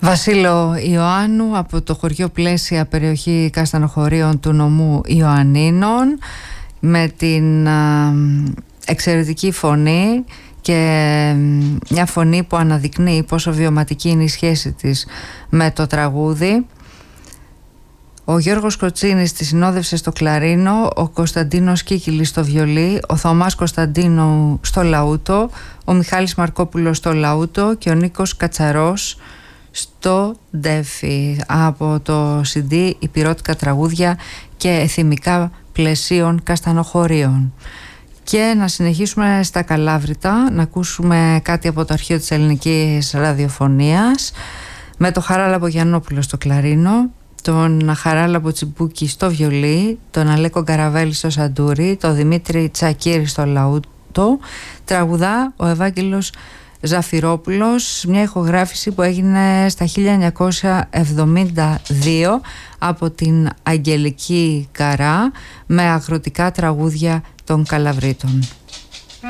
Βασίλο Ιωάννου από το χωριό Πλαίσια, περιοχή Καστανοχωρίων του νομού Ιωαννίνων, με την εξαιρετική φωνή και μια φωνή που αναδεικνύει πόσο βιωματική είναι η σχέση της με το τραγούδι. Ο Γιώργος Κοτσίνης τη συνόδευσε στο κλαρίνο, ο Κωνσταντίνος Κίκυλης στο βιολί, ο Θωμάς Κωνσταντίνου στο λαούτο, ο Μιχάλης Μαρκόπουλος στο λαούτο και ο Νίκος Κατσαρός στο ντέφι, από το CD «Υπηρώτικα τραγούδια και εθιμικά πλαισίων Καστανοχωρίων». Και να συνεχίσουμε στα Καλάβρητα, να ακούσουμε κάτι από το αρχείο της ελληνικής ραδιοφωνίας, με το Χαράλαμπο Γιαννόπουλο στο κλαρίνο, τον Χαράλαμπο Τσιμπούκη στο βιολί, τον Αλέκο Καραβέλη στο σαντούρι, τον Δημήτρη Τσακίρη στο λαούτο. Τραγουδά ο Ευάγγελος Ζαφυρόπουλος, μια ηχογράφηση που έγινε στα 1972 από την Αγγελική Καρά, με αγροτικά τραγούδια των Καλαβρίτων.